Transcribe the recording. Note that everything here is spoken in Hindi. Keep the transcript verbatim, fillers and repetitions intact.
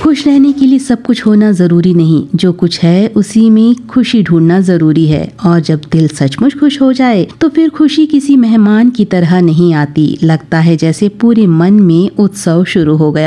खुश रहने के लिए सब कुछ होना जरूरी नहीं, जो कुछ है उसी में खुशी ढूंढना जरूरी है। और जब दिल सचमुच खुश हो जाए तो फिर खुशी किसी मेहमान की तरह नहीं आती, लगता है जैसे पूरे मन में उत्सव शुरू हो गया